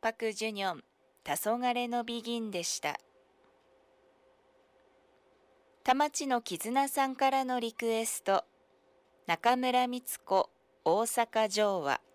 パク・ジュニョン、黄昏のビギンでした。田町の絆さんからのリクエスト、中村美津子、大阪城話。